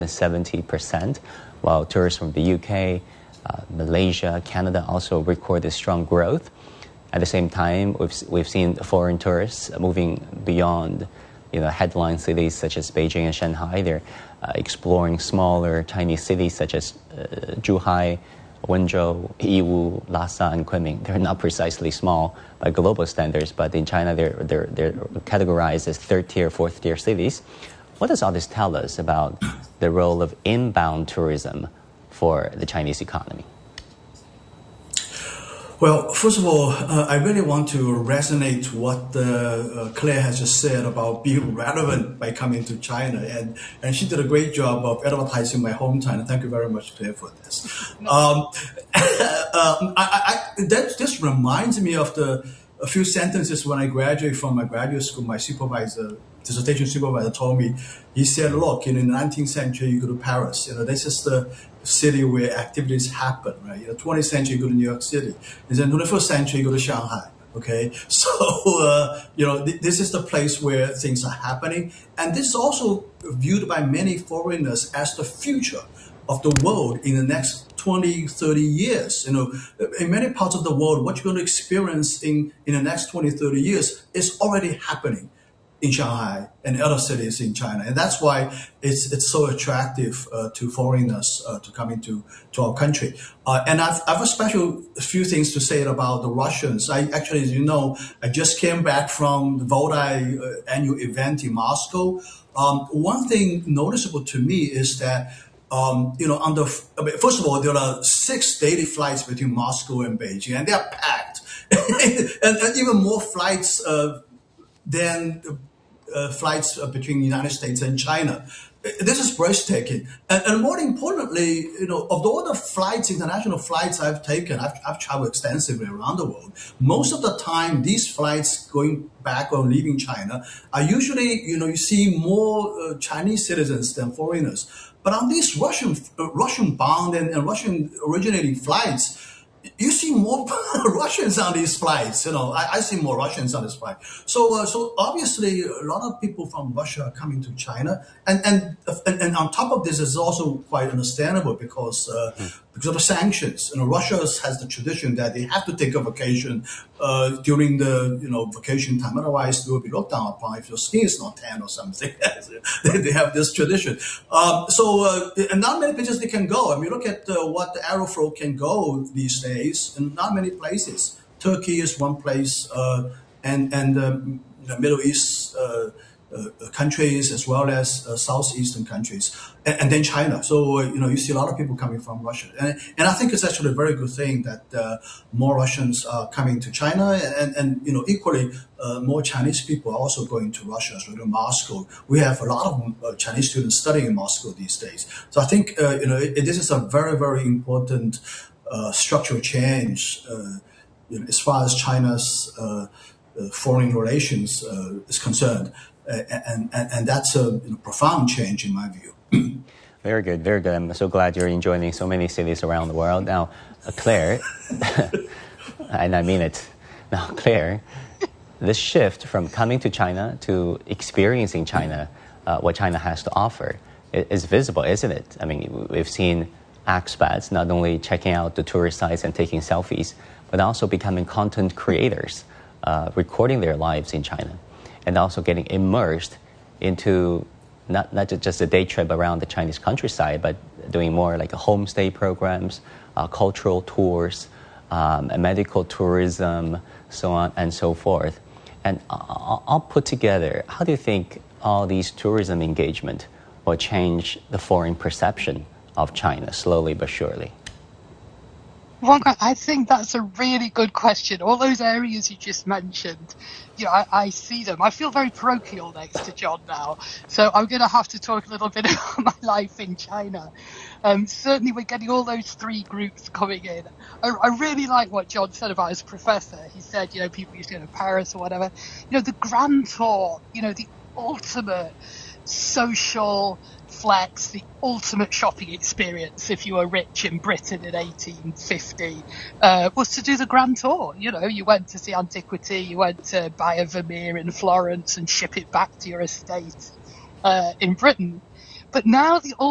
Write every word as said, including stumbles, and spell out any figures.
seventy percent, while tourists from the U K, uh, Malaysia, Canada also recorded strong growth. At the same time, we've, we've seen foreign tourists moving beyond, you know, headline cities such as Beijing and Shanghai. They're uh, exploring smaller, tiny cities such as uh, Zhuhai, Wenzhou, Yiwu, Lhasa, and Kunming. They're not precisely small by global standards, but in China they're, they're, they're categorized as third-tier, fourth-tier cities. What does all this tell us about the role of inbound tourism for the Chinese economy? Well, first of all, uh, I really want to resonate what uh, uh, Claire has just said about being relevant by coming to China. And, and she did a great job of advertising my hometown. Thank you very much, Claire, for this. Um, uh, I, I, that just reminds me of the a few sentences when I graduated from my graduate school. My supervisor, dissertation supervisor, told me, he said, look, you know, in the nineteenth century, you go to Paris. You know, this is the city where activities happen, right? You know, twentieth century, you go to New York City. And then twenty-first century, you go to Shanghai. Okay, so, uh, you know, th this is the place where things are happening. And this is also viewed by many foreigners as the future of the world in the next twenty, thirty years. You know, in many parts of the world, what you're going to experience in, in the next twenty, thirty years is already happening in Shanghai and other cities in China. And that's why it's it's so attractive uh, to foreigners uh, to come into to our country. Uh, and I've, I have a special few things to say about the Russians. I actually, as you know, I just came back from the Vodai uh, annual event in Moscow. Um, one thing noticeable to me is that Um, you know, on the, I mean, first of all, there are six daily flights between Moscow and Beijing, and they are packed. and, and even more flights uh, than uh, flights uh, between the United States and China. This is breathtaking. And, and more importantly, you know, of all the flights, international flights I've taken, I've, I've traveled extensively around the world. Most of the time, these flights going back or leaving China are usually, you know, you see more uh, Chinese citizens than foreigners. But on these Russian, uh, Russian-bound and, and Russian-originating flights, you see more Russians on these flights. You know, I, I see more Russians on this flight. So, uh, so obviously, a lot of people from Russia are coming to China, and and and, and on top of this, is also quite understandable because uh, mm. because of the sanctions. You know, Russia has the tradition that they have to take a vacation uh, during the you know vacation time. Otherwise, they will be looked down upon if your skin is not tan or something. they, they have this tradition. Um, so, uh, and not many places they can go. I mean, look at uh, what the Aeroflot can go these days. In not many places. Turkey is one place, uh, and and um, the Middle East uh, uh, countries as well as uh, Southeastern countries, and, and then China. So uh, you know you see a lot of people coming from Russia, and and I think it's actually a very good thing that uh, more Russians are coming to China, and and you know equally uh, more Chinese people are also going to Russia, so to Moscow. We have a lot of uh, Chinese students studying in Moscow these days. So I think uh, you know it, it, this is a very very important Uh, structural change uh, you know, as far as China's uh, uh, foreign relations uh, is concerned, uh, and, and and that's a you know, profound change in my view. Very good, very good. I'm so glad you're enjoying so many cities around the world. Now, uh, Claire, and I mean it. Now, Claire, this shift from coming to China to experiencing China, uh, what China has to offer, is visible, isn't it? I mean, we've seen expats not only checking out the tourist sites and taking selfies, but also becoming content creators, uh, recording their lives in China, and also getting immersed into not, not just a day trip around the Chinese countryside, but doing more like a homestay programs, uh, cultural tours, um, medical tourism, so on and so forth. And all, all put together, how do you think all these tourism engagement will change the foreign perception of China, slowly but surely? Well, I think that's a really good question. All those areas you just mentioned, you know, I, I see them. I feel very parochial next to John now, so I'm going to have to talk a little bit about my life in China. Um, certainly, we're getting all those three groups coming in. I, I really like what John said about his professor. He said, you know, people used to go to Paris or whatever. You know, the Grand Tour, you know, the ultimate social flex, the ultimate shopping experience if you were rich in Britain in eighteen fifty, uh, was to do the Grand Tour. You know, you went to see antiquity, you went to buy a Vermeer in Florence and ship it back to your estate uh, in Britain. But now the